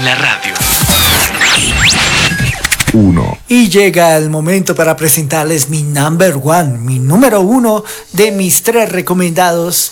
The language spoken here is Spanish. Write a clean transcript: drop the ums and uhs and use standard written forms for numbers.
la radio. 1. Y llega el momento para presentarles mi number one, mi número uno de mis 3 recomendados